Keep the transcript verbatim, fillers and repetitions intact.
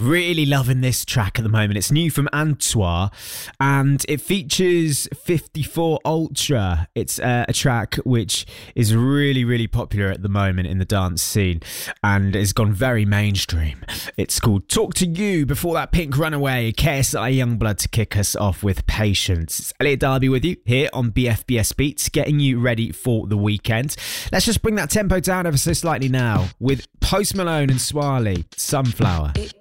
Really loving this track at the moment. It's new from Antoine and it features fifty-four Ultra. It's uh, a track which is really, really popular at the moment in the dance scene and has gone very mainstream. It's called Talk to You. Before that, Pink Runaway, K S I Youngblood to kick us off with Patience. It's Elliot Darby with you here on B F B S Beats, getting you ready for the weekend. Let's just bring that tempo down ever so slightly now with Post Malone and Swali, Sunflower. It